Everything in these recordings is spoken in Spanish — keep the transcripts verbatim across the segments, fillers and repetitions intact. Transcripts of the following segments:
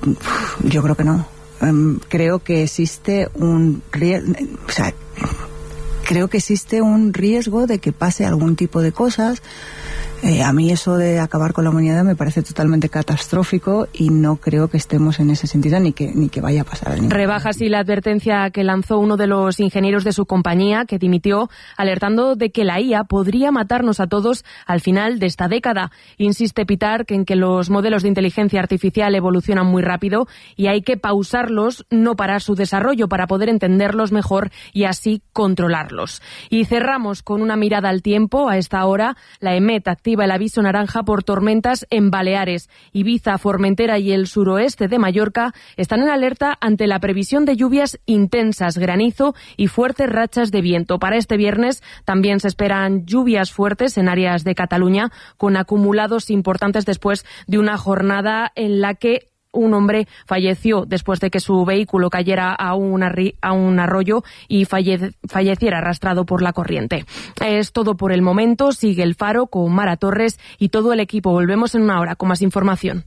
yo creo que no. Um, creo que existe un riesgo, o sea, creo que existe un riesgo de que pase algún tipo de cosas. Eh, a mí eso de acabar con la humanidad me parece totalmente catastrófico y no creo que estemos en ese sentido ni que ni que vaya a pasar. Rebaja así la advertencia que lanzó uno de los ingenieros de su compañía, que dimitió, alertando de que la I A podría matarnos a todos al final de esta década. Insiste Pitarch en que los modelos de inteligencia artificial evolucionan muy rápido y hay que pausarlos, no parar su desarrollo, para poder entenderlos mejor y así controlarlos. Y cerramos con una mirada al tiempo. A esta hora, la EMET activa el aviso naranja por tormentas en Baleares. Ibiza, Formentera y el suroeste de Mallorca están en alerta ante la previsión de lluvias intensas, granizo y fuertes rachas de viento. Para este viernes también se esperan lluvias fuertes en áreas de Cataluña, con acumulados importantes después de una jornada en la que un hombre falleció después de que su vehículo cayera a un, arri- a un arroyo y falle- falleciera arrastrado por la corriente. Es todo por el momento. Sigue El Faro con Mara Torres y todo el equipo. Volvemos en una hora con más información.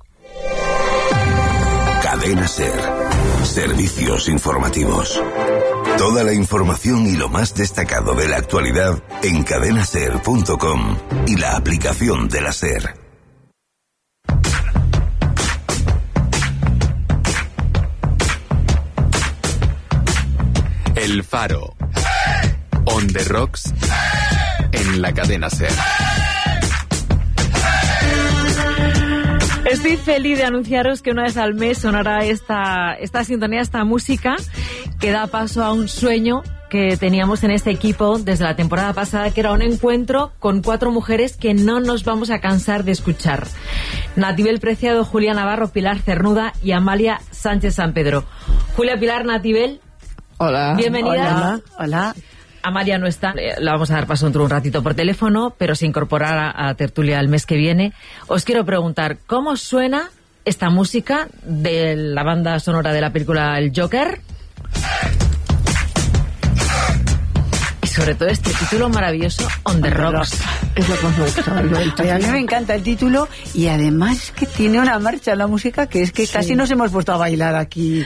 Cadena SER. Servicios informativos. Toda la información y lo más destacado de la actualidad en cadena ser punto com y la aplicación de la SER. El Faro. On the Rocks en la cadena SER. Estoy feliz de anunciaros que una vez al mes sonará esta, esta sintonía, esta música que da paso a un sueño que teníamos en este equipo desde la temporada pasada, que era un encuentro con cuatro mujeres que no nos vamos a cansar de escuchar. Natibel Preciado, Julia Navarro, Pilar Cernuda y Amalia Sánchez San Pedro. Julia, Pilar, Natibel. Hola. Bienvenidas. Hola. Hola. Amalia no está, la vamos a dar paso dentro de un ratito por teléfono, pero se incorporará a tertulia el mes que viene. Os quiero preguntar, ¿cómo suena esta música de la banda sonora de la película El Joker? Y sobre todo este título maravilloso, On the Rocks. Es lo que me gusta. A mí me encanta el título y además que tiene una marcha la música que es que sí. Casi nos hemos puesto a bailar aquí.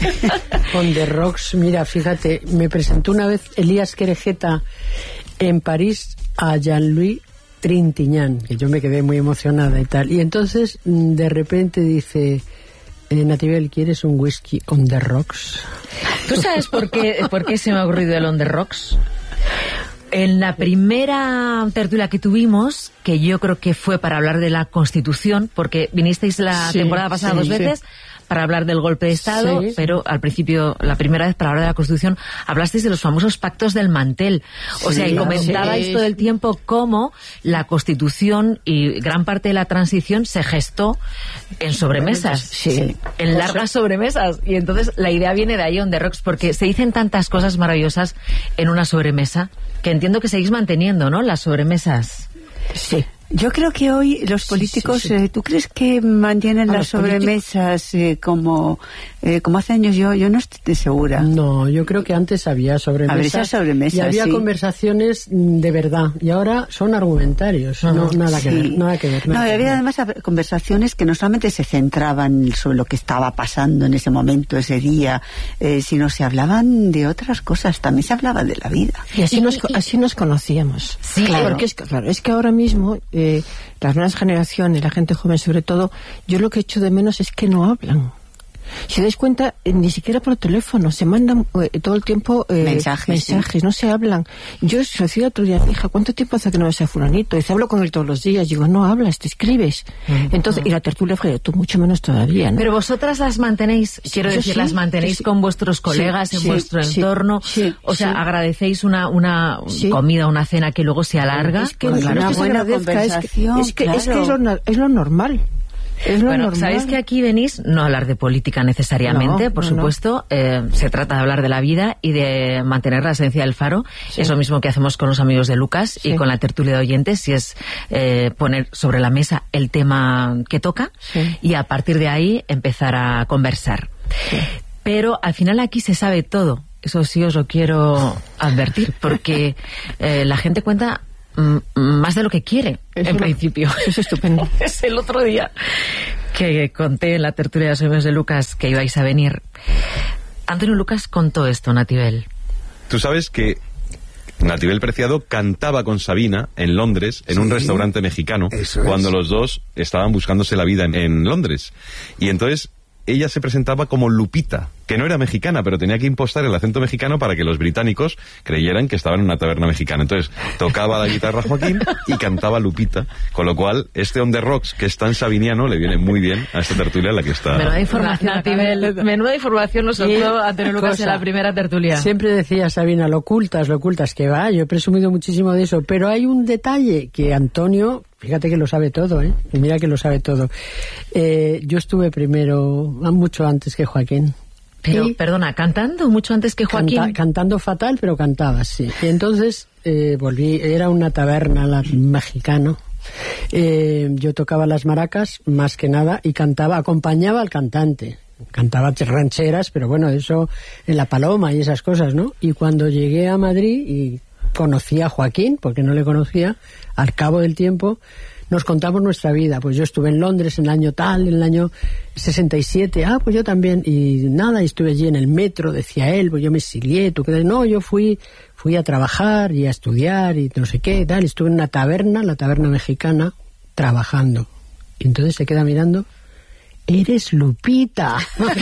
On the Rocks, mira, fíjate, me presentó una vez Elías Querejeta en París a Jean-Louis Trintignant, que yo me quedé muy emocionada y tal. Y entonces, de repente dice... Eh, Natibel, ¿quieres un whisky on the rocks? ¿Tú sabes por qué, por qué se me ha ocurrido el on the rocks? En la primera tertulia que tuvimos, que yo creo que fue para hablar de la Constitución, porque vinisteis la sí, temporada pasada sí, dos veces... Sí. para hablar del golpe de Estado, sí, pero al principio, la primera vez para hablar de la Constitución, hablasteis de los famosos pactos del mantel. O sí, sea, y comentabais sí. todo el tiempo cómo la Constitución y gran parte de la transición se gestó en sobremesas, sí. en largas sobremesas. Y entonces la idea viene de ahí, On the Rocks, porque se dicen tantas cosas maravillosas en una sobremesa, que entiendo que seguís manteniendo, ¿no?, las sobremesas. Sí. Yo creo que hoy los políticos, sí, sí, sí. Eh, ¿tú crees que mantienen las sobremesas eh, como eh, como hace años? Yo yo no estoy segura. No, yo creo que antes había sobremesas, sobremesas y había sí. conversaciones de verdad, y ahora son argumentarios, uh-huh. no, nada, sí. que ver, nada que ver. No, nada había que además conversaciones que no solamente se centraban sobre lo que estaba pasando en ese momento, ese día, eh, sino se hablaban de otras cosas, también se hablaba de la vida. Y así, y, nos, y, así nos conocíamos. Sí, claro. Porque es, claro, es que ahora mismo... Eh, las nuevas generaciones, la gente joven sobre todo, yo lo que echo de menos es que no hablan. Si dais cuenta, eh, ni siquiera por teléfono, se mandan eh, todo el tiempo eh, mensajes, mensajes sí. no se hablan. Yo se lo decía otro día a mi hija, ¿cuánto tiempo hace que no ves a fulanito? Dice, hablo con él todos los días. Digo, no hablas, te escribes. Uh-huh. Entonces, y la tertulia fue, tú mucho menos todavía, ¿no? Pero vosotras las mantenéis, quiero yo decir, sí, las mantenéis sí, con vuestros colegas sí, en sí, vuestro sí, entorno. Sí, o sea, sí. agradecéis una, una sí. comida, una cena que luego se alarga. Es que, pues claro, no es que buena se agradezca, conversación, es que, es, que, claro. es, que es, lo, es lo normal. Es lo bueno, normal. sabéis que aquí venís no a hablar de política necesariamente, no, por no, supuesto, no. Eh, se trata de hablar de la vida y de mantener la esencia del Faro. Sí. Es lo mismo que hacemos con los amigos de Lucas sí. y con la tertulia de oyentes, y es eh, poner sobre la mesa el tema que toca sí. y a partir de ahí empezar a conversar. Sí. Pero al final aquí se sabe todo, eso sí os lo quiero advertir, porque eh, la gente cuenta más de lo que quiere, es en una, principio. Es estupendo. Es el otro día. que conté en la tertulia de los amigos de Lucas que ibais a venir. Antonio Lucas contó esto, Natibel. Tú sabes que Natibel Preciado cantaba con Sabina en Londres, en sí, un restaurante mexicano, cuando los dos estaban buscándose la vida en, en Londres. Y entonces ella se presentaba como Lupita, que no era mexicana, pero tenía que impostar el acento mexicano para que los británicos creyeran que estaba en una taberna mexicana. Entonces tocaba la guitarra Joaquín y cantaba Lupita, con lo cual este On The Rocks, que es tan sabiniano, le viene muy bien a esta tertulia en la que está. Menuda información, Natibel, menuda información nos soltó Antonio Lucas en la primera tertulia. Siempre decía Sabina, lo ocultas, lo ocultas, que va, yo he presumido muchísimo de eso, pero hay un detalle que Antonio, fíjate que lo sabe todo, ¿eh? Y mira que lo sabe todo. Eh, yo estuve primero, mucho antes que Joaquín. Pero, y perdona, ¿cantando mucho antes que Joaquín? Canta, cantando fatal, pero cantaba, sí. Y entonces eh, volví, era una taberna la, mexicano. Eh, yo tocaba las maracas, más que nada, y cantaba, acompañaba al cantante. Cantaba rancheras, pero bueno, eso en La Paloma y esas cosas, ¿no? Y cuando llegué a Madrid y conocí a Joaquín, porque no le conocía, al cabo del tiempo nos contamos nuestra vida. Pues yo estuve en Londres en el año tal, en el año sesenta y siete, ah, pues yo también, y nada, y estuve allí en el metro, decía él, pues yo me exilié, tú qué, no, yo fui fui a trabajar y a estudiar y no sé qué y tal, y estuve en una taberna, la taberna mexicana, trabajando. Y entonces se queda mirando, eres Lupita.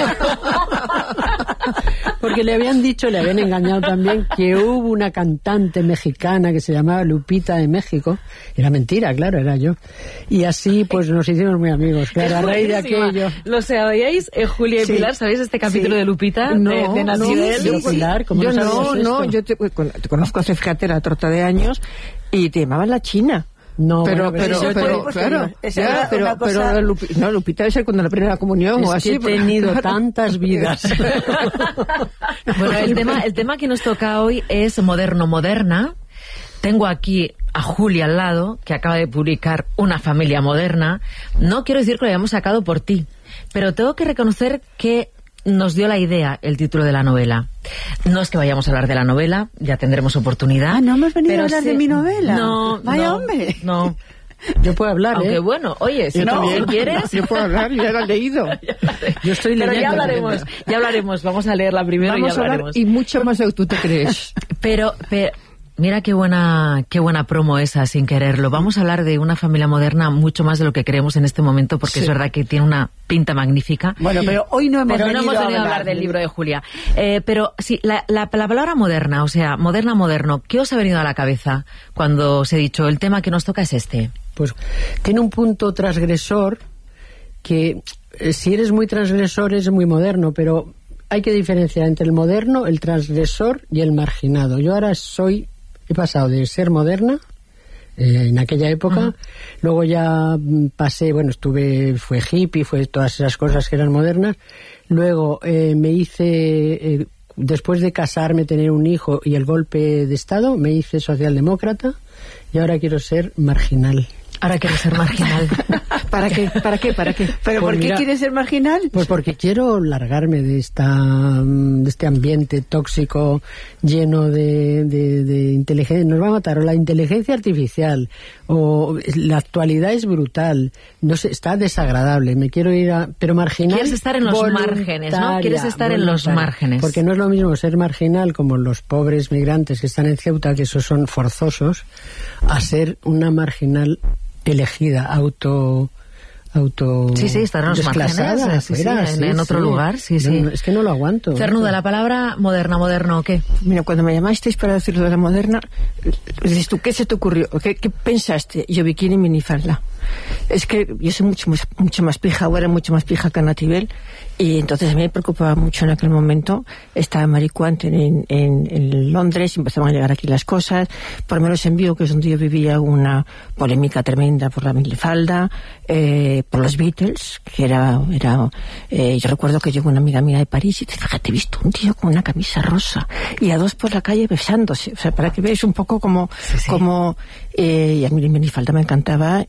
Porque le habían dicho, le habían engañado también, que hubo una cantante mexicana que se llamaba Lupita de México. Era mentira, claro, era yo. Y así pues nos hicimos muy amigos, claro, a raíz de aquello. ¿Lo sabíais, eh, Julia y sí, Pilar? ¿Sabéis este capítulo sí. de Lupita? No, de, de no, sí, sí, Pilar, ¿cómo yo no, no, no, yo te, te conozco hace, fíjate, la torta de años, y te llamaban la China. No, pero, bueno, pero, pero, pero claro, ya, pero, cosa... pero Lupi, no, Lupita debe ser cuando la primera comunión es o así. Que he tenido claro. tantas vidas. Bueno, el tema, el tema que nos toca hoy es moderno moderna. Tengo aquí a Julia al lado, que acaba de publicar Una familia moderna. No quiero decir que lo hayamos sacado por ti, pero tengo que reconocer que nos dio la idea el título de la novela. No es que vayamos a hablar de la novela, ya tendremos oportunidad. Ah, no hemos venido pero a hablar sí, de mi novela. No, vaya no, hombre. No. Yo puedo hablar, Aunque ¿eh? bueno, oye, si, no, si quieres... Yo puedo hablar, yo ya lo he leído. Yo estoy leyendo. Pero ya hablaremos, ya hablaremos. Vamos a leerla primero Vamos y ya hablaremos. A hablar y mucho más de lo que tú te crees. Pero... pero mira qué buena qué buena promo esa, sin quererlo. Vamos a hablar de Una familia moderna mucho más de lo que creemos en este momento, porque sí. es verdad que tiene una pinta magnífica. Bueno, pero hoy no hemos pero venido, no hemos venido a hablar, hablar del libro de Julia. Eh, pero sí, la, la, la palabra moderna, o sea, moderna, moderno, ¿qué os ha venido a la cabeza cuando os he dicho el tema que nos toca es este? Pues tiene un punto transgresor que, eh, si eres muy transgresor, es muy moderno, pero hay que diferenciar entre el moderno, el transgresor y el marginado. Yo ahora soy... He pasado de ser moderna eh, en aquella época, uh-huh. luego ya pasé, bueno, estuve, fue hippie, fue todas esas cosas que eran modernas, luego eh, me hice, eh, después de casarme, tener un hijo y el golpe de Estado, me hice socialdemócrata y ahora quiero ser marginal. Ahora quiero ser marginal. ¿Para qué? ¿Para qué? ¿Para qué? ¿Pero pues por qué quieres ser marginal? Pues porque quiero largarme de esta de este ambiente tóxico lleno de, de, de inteligencia. Nos va a matar o la inteligencia artificial o la actualidad es brutal. No sé, está desagradable. Me quiero ir a... Pero marginal... Quieres estar en los márgenes, ¿no? Quieres estar en los márgenes. Porque no es lo mismo ser marginal como los pobres migrantes que están en Ceuta, que esos son forzosos, a ser una marginal elegida, auto auto sí, sí, estar en los márgenes, sí, fuera, sí, sí, en, en otro sí. lugar, sí, sí. No, es que no lo aguanto. Cernuda, la palabra moderna, moderno, ¿o qué? Mira, cuando me llamasteis para decir lo de la moderna, dices tú, ¿qué se te ocurrió? ¿Qué, qué pensaste? Yo bikini y minifalda. Es que yo soy mucho, mucho, mucho más pija, ahora mucho más pija que Natibel, y entonces a mí me preocupaba mucho en aquel momento. Estaba en Maricuante en, en, en Londres, empezaban a llegar aquí las cosas. Por lo menos en Vigo, que es donde yo vivía, una polémica tremenda por la minifalda, eh, por los Beatles, que era, era eh, yo recuerdo que llegó una amiga mía de París y te fíjate, he visto un tío con una camisa rosa y a dos por la calle besándose, o sea, para que veáis un poco como, sí, sí. como eh, y a mí la minifalda me encantaba y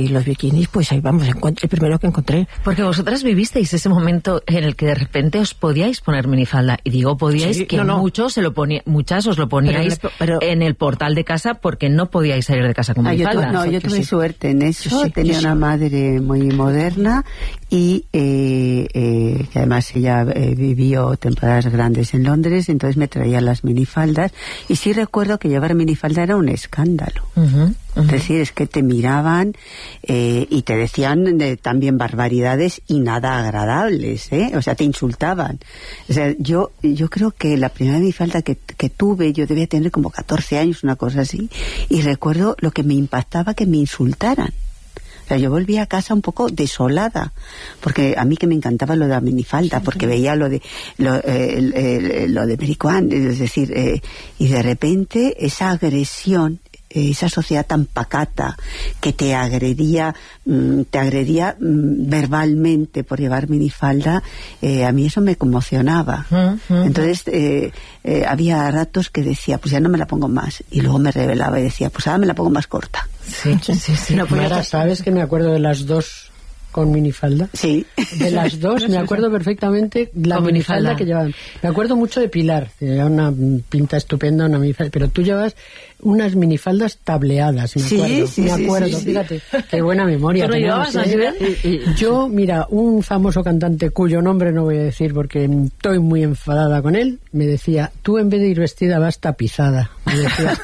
y los bikinis, pues ahí vamos, encuentro el primero que encontré. Porque vosotras vivisteis ese momento en el que de repente os podíais poner minifalda. Y digo podíais, sí, que no, no. muchos se lo ponía, muchas os lo poníais pero, pero, en el portal de casa porque no podíais salir de casa con ah, minifalda. Yo tu, no, yo tuve sí. suerte en eso. Sí, tenía una sí. madre muy moderna y eh, eh, que además ella eh, vivió temporadas grandes en Londres, entonces me traía las minifaldas y sí recuerdo que llevar minifalda era un escándalo. Uh-huh, uh-huh. Es decir, es que te miraban eh, y te decían eh, también barbaridades y nada agradables, ¿eh? O sea, te insultaban. O sea, yo yo creo que la primera minifalda que, que tuve, yo debía tener como catorce años, una cosa así, y recuerdo lo que me impactaba que me insultaran. O sea, yo volví a casa un poco desolada, porque a mí que me encantaba lo de la minifalda, porque veía lo de lo, eh, el, el, lo de Mary Quant, es decir, eh, y de repente esa agresión, esa sociedad tan pacata que te agredía, te agredía verbalmente por llevar minifalda, eh, a mí eso me conmocionaba. Uh-huh. Entonces eh, eh, había ratos que decía, pues ya no me la pongo más, y luego me rebelaba y decía, pues ahora me la pongo más corta. Sí, sí, sí. sí. No, pues Mara, ¿sabes que me acuerdo de las dos con minifalda? Sí. De las dos, me acuerdo perfectamente la minifalda, minifalda que llevaban. Me acuerdo mucho de Pilar, que llevaba una pinta estupenda, una minifalda, pero tú llevas unas minifaldas tableadas, me sí, acuerdo. Sí, me sí, fíjate, sí, sí. fíjate, qué buena memoria. ¿Tú no llevabas, ¿eh? y, y yo, mira, un famoso cantante cuyo nombre no voy a decir porque estoy muy enfadada con él, me decía, tú en vez de ir vestida vas tapizada, me decía.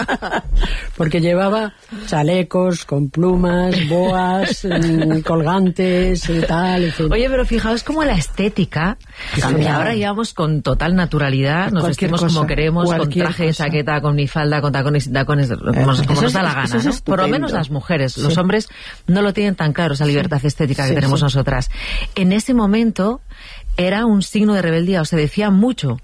Porque llevaba chalecos con plumas, boas, colgantes y tal, en fin. Oye, pero fijaos cómo la estética cambia. Ahora llevamos con total naturalidad, nos cualquier vestimos cosa, como queremos, con traje, cosa. chaqueta, con minifalda, con tacones y tacones, eh, como nos es, da la gana, ¿no? Por lo menos las mujeres. Sí. Los hombres no lo tienen tan claro, esa libertad sí. estética que sí, tenemos sí. nosotras. En ese momento era un signo de rebeldía, o se decía mucho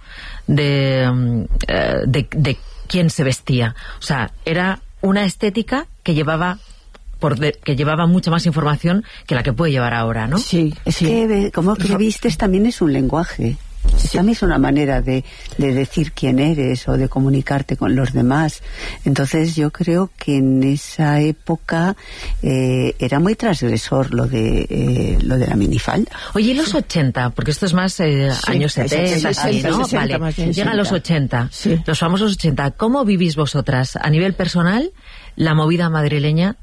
de, de, de quién se vestía. O sea, era una estética que llevaba por de, que llevaba mucha más información que la que puede llevar ahora, ¿no? Sí, es sí. que como que vistes también es un lenguaje. Sí. También es una manera de, de decir quién eres o de comunicarte con los demás. Entonces yo creo que en esa época eh, era muy transgresor lo de eh, lo de la minifalda. Oye, ¿y los ochenta? Porque esto es más eh, sí, años setenta, sí, sí, ¿no? sesenta, vale, llegan los ochenta, sí. Los famosos ochenta. ¿Cómo vivís vosotras a nivel personal la movida madrileña,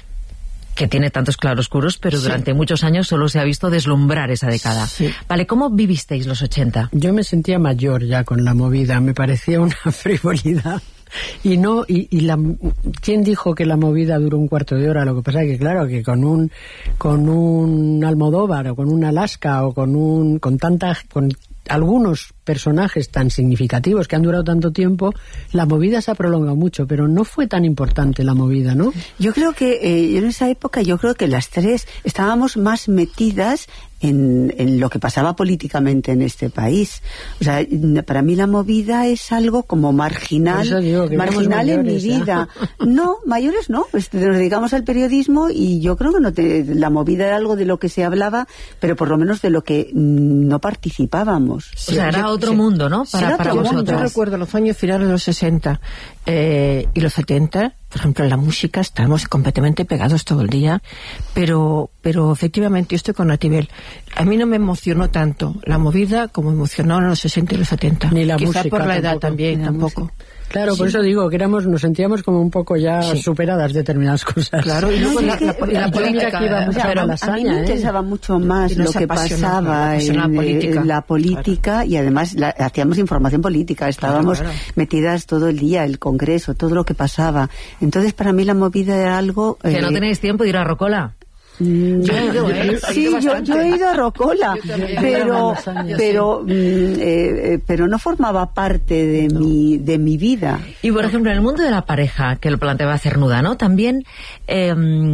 que tiene tantos claroscuros, pero sí. durante muchos años solo se ha visto deslumbrar esa década? Sí. Vale, ¿cómo vivisteis los ochenta? Yo me sentía mayor ya con la movida, me parecía una frivolidad. Y no, y, y la, ¿quién dijo que la movida duró un cuarto de hora? Lo que pasa es que claro, que con un con un Almodóvar o con un Alaska o con un con tanta con algunos personajes tan significativos que han durado tanto tiempo, la movida se ha prolongado mucho, pero no fue tan importante la movida, ¿no? Yo creo que eh, en esa época, yo creo que las tres estábamos más metidas en, en lo que pasaba políticamente en este país. O sea, para mí la movida es algo como marginal, marginal mayores, en mi vida. ¿eh? No, mayores no, pues nos dedicamos al periodismo y yo creo que no te, la movida era algo de lo que se hablaba, pero por lo menos de lo que no participábamos. Sí, o sea, era otro sí. mundo, ¿no? Para, para vosotros. Yo recuerdo los años finales de los sesenta eh, y los setenta, por ejemplo, en la música estábamos completamente pegados todo el día, pero pero efectivamente yo estoy con Natibel. A mí no me emocionó tanto la movida como emocionaron en los sesenta y los setenta. Ni la Quizá música por la edad tampoco, también, tampoco. Música. Claro, por sí. eso digo que éramos, nos sentíamos como un poco ya sí. superadas determinadas cosas. Claro, y luego no, la, la, la, la política que iba mucho a la lasaña, a mí me ¿eh? interesaba mucho más lo que pasaba en la política, la política claro. y además la, hacíamos información política, estábamos claro, claro. metidas todo el día, el Congreso, todo lo que pasaba. Entonces para mí la movida era algo... Que eh, no tenéis tiempo de ir a Rocola. Mm, yo, yo, ¿eh? Sí, yo, yo he ido a Rocola, pero pero eh, eh, pero no formaba parte de no. mi de mi vida. Y por ejemplo, en el mundo de la pareja, que lo planteaba Cernuda, ¿no? También eh,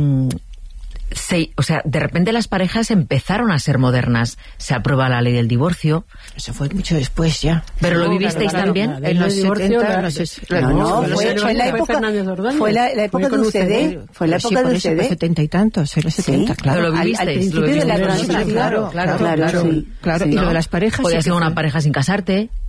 se, o sea, de repente las parejas empezaron a ser modernas. Se aprueba la ley del divorcio. Eso fue mucho después ya. Pero lo vivisteis claro, también claro, en los setenta. No, no, fue, fue la época, fue la, la época de U C D. Fue la época de U C D. setenta y tantos, en los setenta, claro. Pero lo vivisteis. Al, al principio de la transición, claro, claro, claro, claro. Sí, claro. Sí, y ¿no? lo de las parejas. Podías sí ser una fue. pareja sin casarte.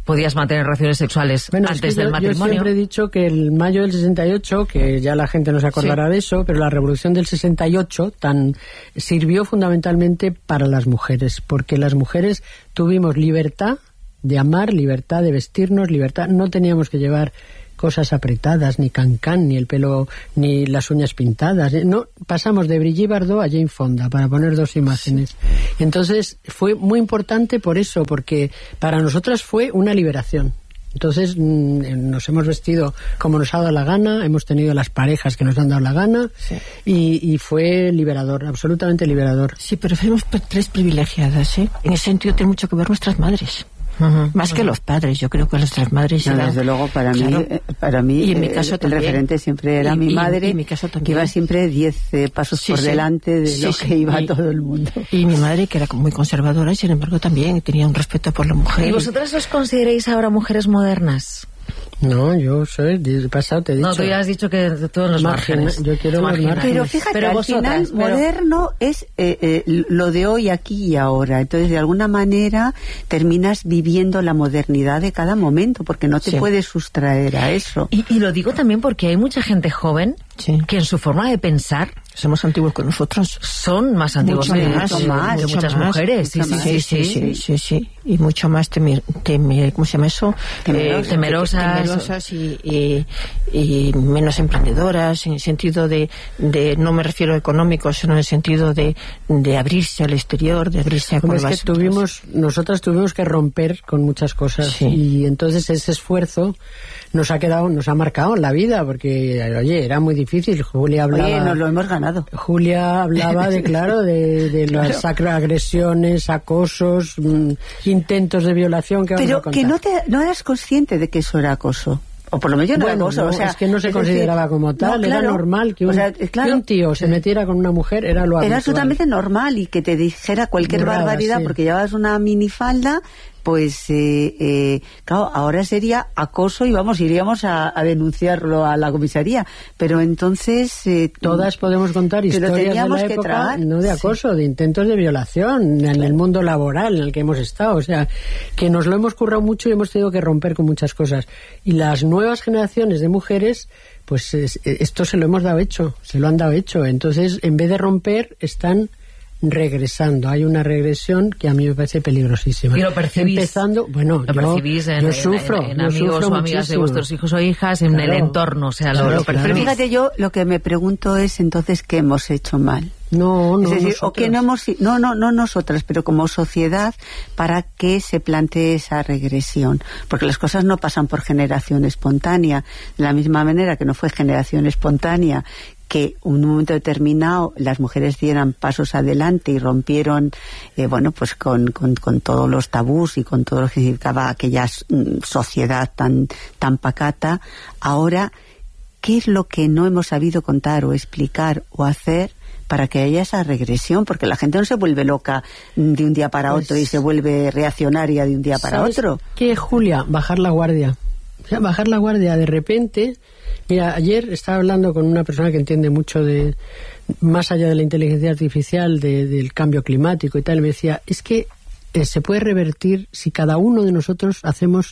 podías mantener relaciones sexuales bueno, antes es que del yo, matrimonio. Yo siempre he dicho que el mayo del sesenta y ocho, que ya la gente no se acordará sí. de eso, pero la revolución del sesenta y ocho tan, sirvió fundamentalmente para las mujeres, porque las mujeres tuvimos libertad de amar, libertad de vestirnos, libertad, no teníamos que llevar cosas apretadas, ni cancán, ni el pelo, ni las uñas pintadas. No, pasamos de Brigitte Bardot a Jane Fonda, para poner dos imágenes. Entonces, fue muy importante por eso, porque para nosotras fue una liberación. Entonces, mmm, nos hemos vestido como nos ha dado la gana, hemos tenido las parejas que nos han dado la gana, sí. y, y fue liberador, absolutamente liberador. Sí, pero fuimos tres privilegiadas, ¿eh? En ese sentido tiene mucho que ver nuestras madres. Uh-huh. Más uh-huh. que los padres, yo creo que nuestras madres no, eran, desde luego para claro, mí para mí y en mi caso el, también, el referente siempre era y, mi y, madre, y en mi caso también, que iba siempre diez eh, pasos sí, por sí. delante de sí, lo sí. que iba y, todo el mundo. Y mi madre, que era muy conservadora, y sin embargo también tenía un respeto por la mujer. ¿Y vosotras os consideráis ahora mujeres modernas? No, yo soy de pasado, te he dicho. No, tú ya has dicho que todos los márgenes. Yo quiero los márgenes. Pero fíjate, pero al vosotras, final, pero... moderno es eh, eh, lo de hoy, aquí y ahora. Entonces, de alguna manera, terminas viviendo la modernidad de cada momento, porque no te sí. puedes sustraer a eso. Y, y lo digo también porque hay mucha gente joven sí. que en su forma de pensar somos antiguos que nosotros. Son más antiguos mucho que, más, que, más, que muchas más, mujeres. Sí, sí, sí, sí, sí, sí, sí, sí. Y mucho más temer, temer, ¿cómo se llama eso? Temerosas. Eh, temerosas, temerosas y, y, y menos emprendedoras, en el sentido de, de, no me refiero a económico, sino en el sentido de, de abrirse al exterior, de abrirse a Como es que tuvimos, nosotras tuvimos que romper con muchas cosas sí. y entonces ese esfuerzo nos ha quedado, nos ha marcado en la vida, porque, oye, era muy difícil. Julia hablaba... Oye, nos lo hemos ganado. Julia hablaba de, claro, de, de claro. las agresiones, acosos, mmm, intentos de violación que vamos Pero a contar. que no, te, no eras consciente de que eso era acoso. O por lo menos yo no bueno, era acoso. No, o sea, es que no se consideraba decir, como tal. No, claro, era normal que un, o sea, claro, que un tío se metiera con una mujer, era lo habitual. Era absolutamente normal, y que te dijera cualquier Burrada, barbaridad sí. porque llevabas una minifalda, pues eh, eh, claro, ahora sería acoso y vamos, iríamos a, a denunciarlo a la comisaría, pero entonces eh, todas podemos contar historias de la época, tragar, no de acoso, sí. de intentos de violación en el mundo laboral en el que hemos estado, o sea, que nos lo hemos currado mucho y hemos tenido que romper con muchas cosas, y las nuevas generaciones de mujeres, pues es, esto se lo hemos dado hecho, se lo han dado hecho, entonces en vez de romper están regresando. Hay una regresión que a mí me parece peligrosísima. Y lo percibís. Empezando, bueno, lo yo, percibís en, yo en, sufro, en, en yo amigos sufro o amigas muchísimo. de vuestros hijos o hijas, en claro. el entorno, o sea, claro, lo, lo claro. Pero fíjate, yo lo que me pregunto es entonces qué hemos hecho mal. No, no, es decir, nosotros. o que no hemos, no, no, no nosotras, pero como sociedad, para que se plantee esa regresión, porque las cosas no pasan por generación espontánea, de la misma manera que no fue generación espontánea que en un momento determinado las mujeres dieran pasos adelante y rompieron, eh, bueno, pues con, con, con todos los tabús y con todo lo que significaba aquella mm, sociedad tan, tan pacata. Ahora, ¿qué es lo que no hemos sabido contar o explicar o hacer para que haya esa regresión? Porque la gente no se vuelve loca de un día para pues, otro y se vuelve reaccionaria de un día para otro. ¿Qué, Julia? Bajar la guardia. O sea, bajar la guardia de repente. Mira, ayer estaba hablando con una persona que entiende mucho de, más allá de la inteligencia artificial, de, del cambio climático y tal, y me decía, es que eh, se puede revertir si cada uno de nosotros hacemos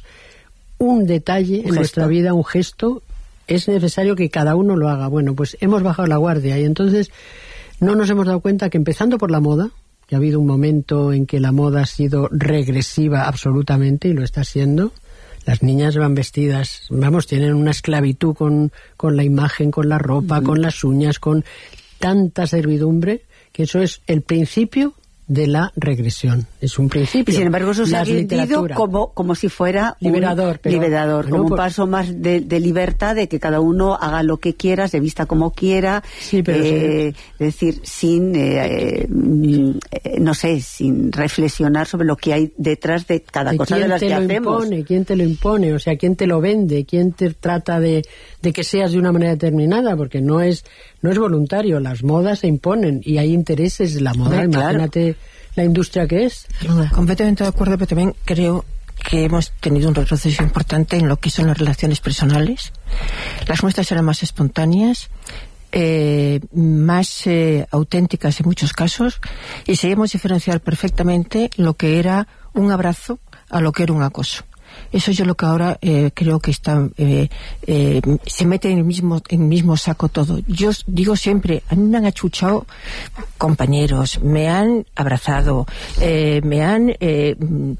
un detalle un en gesto. Nuestra vida, un gesto, es necesario que cada uno lo haga. Bueno, pues hemos bajado la guardia y entonces no nos hemos dado cuenta que empezando por la moda, que ha habido un momento en que la moda ha sido regresiva absolutamente y lo está siendo. Las niñas van vestidas, vamos, tienen una esclavitud con, con la imagen, con la ropa, mm. con las uñas, con tanta servidumbre, que eso es el principio de la regresión. Es un principio. Y sin embargo eso se ha vendido como, como si fuera liberador, un pero, liberador, bueno, como por... un paso más de, de libertad, de que cada uno haga lo que quiera, se vista como quiera, sí, pero eh, sí. es decir, sin eh, eh, no sé, sin reflexionar sobre lo que hay detrás de cada ¿De cosa de las que hacemos. Impone, ¿quién te lo impone? O sea, ¿quién te lo vende? ¿Quién te trata de, de que seas de una manera determinada? Porque no es no es voluntario, las modas se imponen y hay intereses en la moda, Hombre, imagínate claro. la industria que es. Completamente de acuerdo, pero también creo que hemos tenido un retroceso importante en lo que son las relaciones personales. Las nuestras eran más espontáneas, eh, más eh, auténticas en muchos casos, y sabíamos diferenciar perfectamente lo que era un abrazo a lo que era un acoso. Eso yo lo que ahora eh, creo que está eh, eh, se mete en el mismo en el mismo saco todo. Yo digo siempre, a mí me han achuchado compañeros, me han abrazado, eh, me han eh,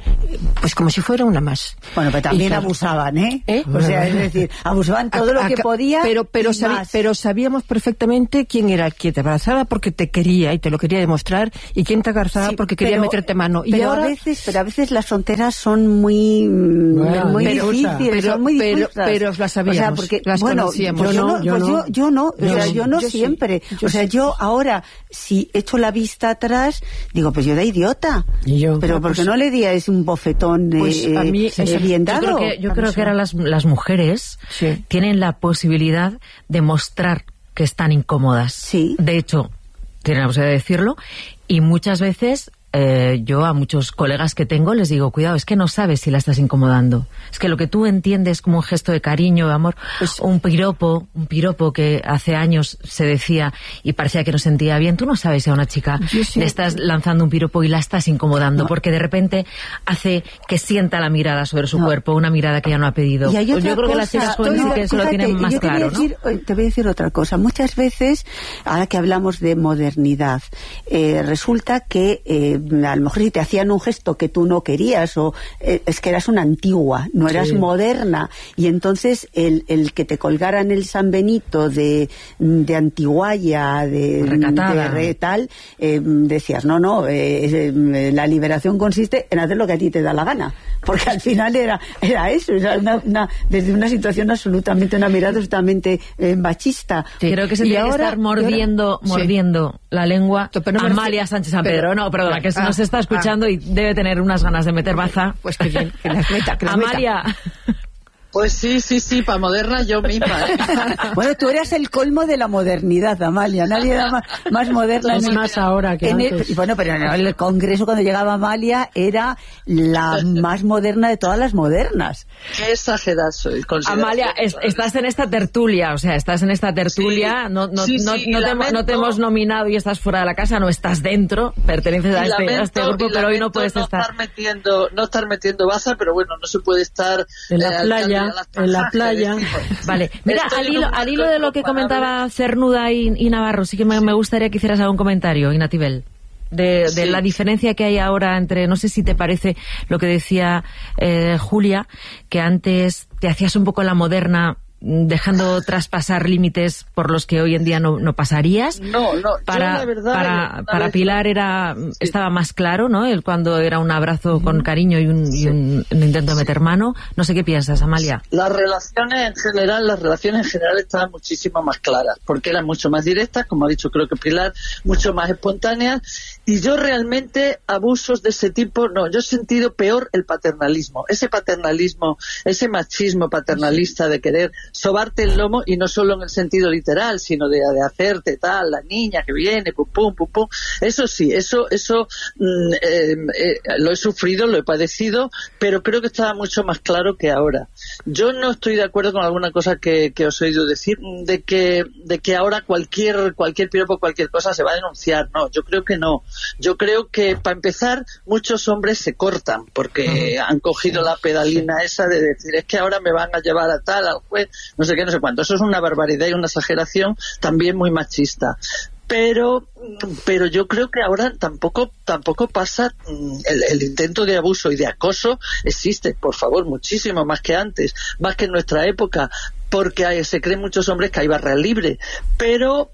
pues como si fuera una más. Bueno, pero también claro, abusaban, ¿eh? ¿eh? O sea, es decir, abusaban todo a, lo que a, podía. Pero pero, sabi pero sabíamos perfectamente quién era el que te abrazaba porque te quería y te lo quería demostrar, y quién te abrazaba sí, porque quería pero, meterte mano. Y pero ahora, a veces, pero a veces las fronteras son muy bueno, muy pero, difíciles, pero, son muy pero, difíciles. Pero las sabíamos, o sea, porque las bueno, conocíamos. Yo no, yo pues no, yo, yo no, yo, o sea, yo no yo siempre. Sí, yo o sea, sí. yo ahora si echo la vista atrás, digo, pues yo de idiota. ¿Y yo? Pero no, ¿por qué pues, no le di a ese un bofetón pues eh, a mí, eh, bien dado? Yo creo que, yo creo que ahora las, las mujeres sí. tienen la posibilidad de mostrar que están incómodas. Sí. De hecho, tienen la posibilidad de decirlo, y muchas veces eh, yo a muchos colegas que tengo les digo, cuidado, es que no sabes si la estás incomodando. Es que lo que tú entiendes como un gesto de cariño, de amor, pues, un piropo, un piropo que hace años se decía y parecía que no sentía bien, tú no sabes si a una chica sí. le estás lanzando un piropo y la estás incomodando, no. porque de repente hace que sienta la mirada sobre su no. cuerpo, una mirada que ya no ha pedido. Y hay pues yo creo cosa, que las chicas jóvenes sí que eso lo tienen más yo te claro, voy a decir, ¿no? Te voy a decir otra cosa. Muchas veces, ahora que hablamos de modernidad, eh, resulta que eh, a lo mejor si te hacían un gesto que tú no querías, o eh, es que eras una antigua, no eras sí. moderna, y entonces el, el que te colgaran el San Benito de, de antiguaya, de, de re, tal, eh, decías, no, no, eh, eh, la liberación consiste en hacer lo que a ti te da la gana, porque al final era, era eso, era una, una, desde una situación absolutamente, una mirada absolutamente eh, machista. Sí, creo que se tiene que estar mordiendo, ahora, mordiendo sí. la lengua pero no Amalia Sánchez San Pedro, pero, no, perdona, que ah, nos está escuchando ah, y debe tener unas ganas de meter baza. Pues que bien, que las meta, que las Amalia. Meta. Pues sí, sí, sí, para moderna yo misma. ¿eh? Bueno, tú eras el colmo de la modernidad, Amalia. Nadie era más, más moderna. Es más ahora que antes. El, bueno, pero en el Congreso cuando llegaba Amalia era la más moderna de todas las modernas. Qué exagerada soy. Amalia, es, estás en esta tertulia, o sea, estás en esta tertulia, sí, no, no, sí, no, sí, no, te hemos, no te hemos nominado y estás fuera de la casa, no estás dentro, perteneces a este, lamento, a este grupo, pero hoy no puedes no estar. estar metiendo, no estar metiendo baza, pero bueno, no se puede estar en la eh, playa. En la playa. Vale, mira, al hilo, al hilo de lo que comentaba Cernuda y, y Navarro, sí que me, me gustaría que hicieras algún comentario, Ignatibel, de, de sí. la diferencia que hay ahora entre, no sé si te parece lo que decía eh, Julia, que antes te hacías un poco la moderna, dejando traspasar límites por los que hoy en día no, no pasarías. No, no. Para, yo la verdad, para, para Pilar era sí. estaba más claro, ¿no? El cuando era un abrazo con cariño y un, y un, un intento de meter mano. No sé qué piensas, Amalia. Las relaciones en general, las relaciones en general estaban muchísimo más claras, porque eran mucho más directas, como ha dicho creo que Pilar, mucho más espontáneas. Y yo realmente abusos de ese tipo, no, yo he sentido peor el paternalismo. Ese paternalismo, ese machismo paternalista de querer sobarte el lomo, y no solo en el sentido literal, sino de, de hacerte tal, la niña que viene, pum, pum, pum, pum. Eso sí, eso, eso mm, eh, eh, lo he sufrido, lo he padecido, pero creo que estaba mucho más claro que ahora. Yo no estoy de acuerdo con alguna cosa que, que os he oído decir, de que, de que ahora cualquier, cualquier piropo, cualquier cosa se va a denunciar. No, yo creo que no. Yo creo que, para empezar, muchos hombres se cortan, porque uh-huh. han cogido la pedalina esa de decir, es que ahora me van a llevar a tal, al juez, no sé qué, no sé cuánto. Eso es una barbaridad y una exageración también muy machista. Pero pero yo creo que ahora tampoco tampoco pasa el, el intento de abuso y de acoso existe, por favor, muchísimo más que antes, más que en nuestra época, porque hay, se creen muchos hombres que hay barra libre, pero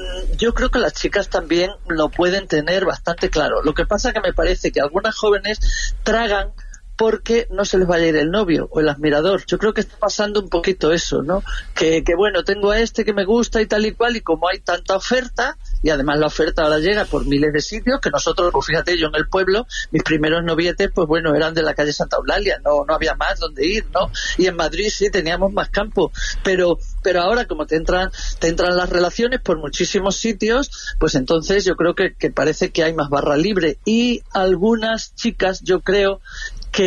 yo creo que las chicas también lo pueden tener bastante claro. Lo que pasa que me parece que algunas jóvenes tragan porque no se les vaya a ir el novio o el admirador. Yo creo que está pasando un poquito eso, ¿no? Que, que bueno, tengo a este que me gusta y tal y cual, y como hay tanta oferta, y además la oferta ahora llega por miles de sitios, que nosotros, pues fíjate, yo en el pueblo, mis primeros novietes, pues bueno, eran de la calle Santa Eulalia, no, no había más donde ir, ¿no? Y en Madrid sí teníamos más campo, pero, pero ahora como te entran, te entran las relaciones por muchísimos sitios, pues entonces yo creo que, que parece que hay más barra libre, y algunas chicas, yo creo, que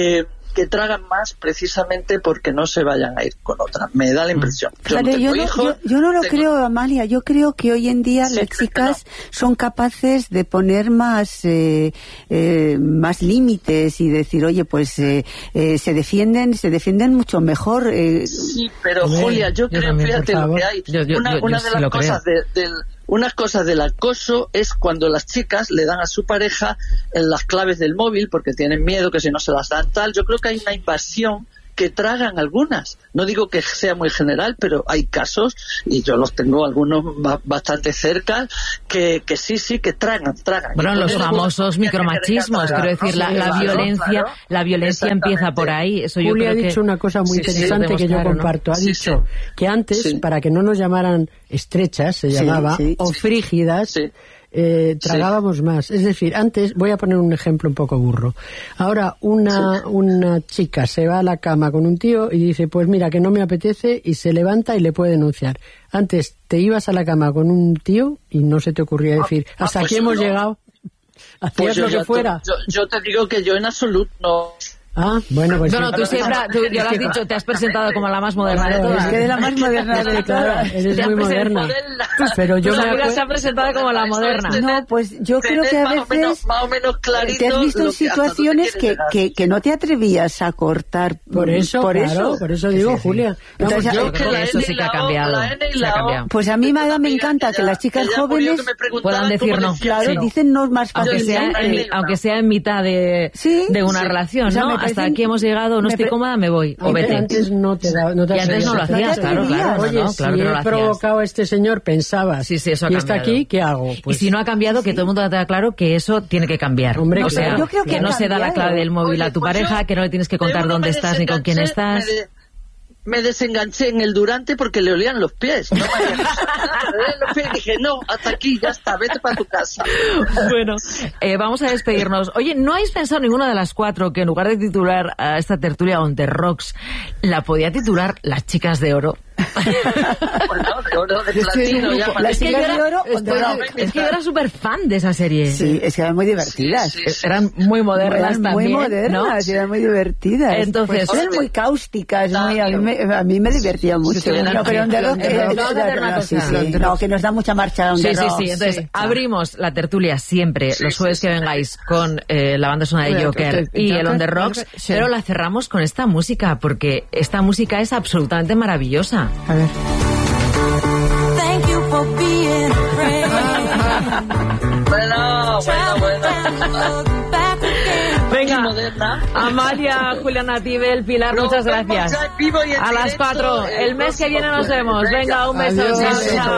que tragan más precisamente porque no se vayan a ir con otra. Me da la impresión. Yo, Claro, no, tengo yo, no, hijos, yo, yo no lo tengo... creo, Amalia. Yo creo que hoy en día Sí, las pero chicas no. son capaces de poner más eh, eh, más límites y decir, oye, pues eh, eh, se defienden se defienden mucho mejor. Eh. Sí, pero Hombre, Julia, yo, yo creo, también, fíjate por lo que favor. hay. Yo- yo- una yo- una yo de sí las lo cosas de, del unas cosas del acoso es cuando las chicas le dan a su pareja en las claves del móvil porque tienen miedo que si no se las dan tal. Yo creo que hay una invasión que tragan algunas. No digo que sea muy general, pero hay casos, y yo los tengo algunos ba- bastante cerca, que, que sí, sí, que tragan, tragan. Bueno, Y los con eso famosos tiene que micromachismos, tragar, quiero decir, ¿no? la, Sí, la claro, violencia, claro. la violencia empieza por ahí. Eso yo Julia creo ha dicho que... una cosa muy Sí, sí, interesante lo que yo tenemos claro, ¿no? comparto. Ha Sí, dicho sí. que antes, Sí. para que no nos llamaran estrechas, se Sí, llamaba, sí, o sí. frígidas, Sí. eh, tragábamos más. Es decir, antes, voy a poner un ejemplo un poco burro. Ahora, una, una chica se va a la cama con un tío y dice, pues mira, que no me apetece, y se levanta y le puede denunciar. Antes, te ibas a la cama con un tío y no se te ocurría decir, ah, hasta pues aquí hemos no. llegado. Hacías Pues yo, lo que ya fuera. te- yo, yo te digo que yo en absoluto no. Ah, bueno, pues... Bueno, tú siempre, tú, ya lo has dicho, te has presentado como la más moderna de Claro, todas. Es que de la más moderna de Claro, todas. eres Te muy han presentado moderna. Pero yo Tu me amiga acuerdo- se ha presentado como la moderna. No, pues yo creo que a Más o menos- veces más o menos clarito te has visto en lo que- hasta dónde situaciones quieres que, llegar. que, que no te atrevías a cortar. Por eso, por claro, eso. por eso digo, Julia. Vamos, Entonces, Yo yo creo que eso sí que ha cambiado. la N y Sí la ha O. cambiado. Pues a mí me, me encanta que ya- las chicas que ya murió, jóvenes que me preguntaban puedan decir cómo no. decía claro, Sí. dicen no más Aunque sea, fácilmente. en, aunque sea en mitad de, Sí, de una sí. relación, O sea, ¿no? me Hasta parecen- aquí hemos llegado, no me estoy pa- cómoda, me voy. O Antes, vete. antes no te da, no te Y antes no lo atrevías. hacías, claro, claro. Oye, no, no, si claro que no lo he hacías. provocado a este señor, pensabas. Sí, sí, eso ha y está cambiado. aquí, ¿qué hago? Pues, y si no ha cambiado, que todo el mundo tenga claro que eso tiene que cambiar. Hombre, o claro. sea, Yo creo que que ha no se da la cambiado. clave del móvil Oye, a tu pues pareja, yo que no le tienes que de contar uno dónde me estás ni con quién desenganché, estás. Me, de- me desenganché en el durante porque le olían los pies. No me había dicho nada, le olían los pies y dije, no, hasta aquí, ya está, vete para tu casa. Bueno, eh, vamos a despedirnos. Oye, ¿no habéis pensado ninguna de las cuatro que en lugar de titular a esta tertulia On The Rocks, la podía titular Las Chicas de Oro? Bueno, de oro, de Es que platino, ya las Es que yo chicas era, de oro, estoy- On The Rock. es que yo era súper fan de esa serie. Sí, es que eran muy divertidas. Sí, sí. Eran muy modernas Eran también, muy modernas, ¿no? eran muy divertidas. Entonces- Pues eran muy cáusticas, muy, a, mí me, a mí me divertía mucho. Sí, No, pero On The Rock, On The eh, Rock. Vamos a hacer una no, sí, cosa. sí, On The no, que nos da mucha marcha On Sí, The sí, Rock. sí. Entonces, Sí. abrimos la tertulia siempre, los jueves que vengáis, con eh, la banda sonora de Bueno, Joker que- y Joker, el On The Rocks, sí. pero la cerramos con esta música, porque esta música es absolutamente maravillosa. A ver. Thank you for being a friend. Bueno, bueno, bueno. Back again. Venga, Moderna. Amalia, Juliana Tibel, Pilar, Nos muchas vemos gracias. ya en vivo y en A las directo cuatro. el El mes que próximo viene nos jueves. vemos. Venga. Venga, un beso. Adiós. Chao, chao.